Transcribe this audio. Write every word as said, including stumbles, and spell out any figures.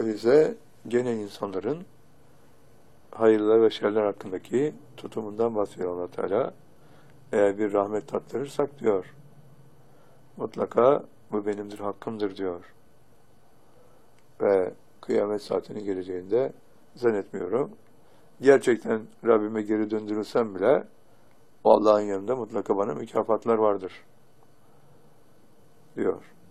Bize gene insanların hayırlar ve şerler hakkındaki tutumundan bahsediyor Allah Teala. Eğer bir rahmet tattırırsak diyor, mutlaka bu benimdir, hakkımdır diyor. Ve kıyamet saatinin geleceğinde zannetmiyorum. Gerçekten Rabbime geri döndürülsem bile o Allah'ın yanında mutlaka bana mükafatlar vardır diyor.